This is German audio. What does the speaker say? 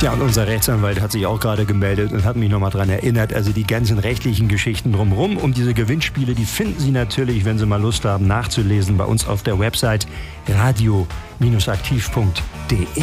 Ja, und unser Rechtsanwalt hat sich auch gerade gemeldet und hat mich nochmal daran erinnert, also die ganzen rechtlichen Geschichten drumherum um diese Gewinnspiele, die finden Sie natürlich, wenn Sie mal Lust haben, nachzulesen bei uns auf der Website radio-aktiv.de.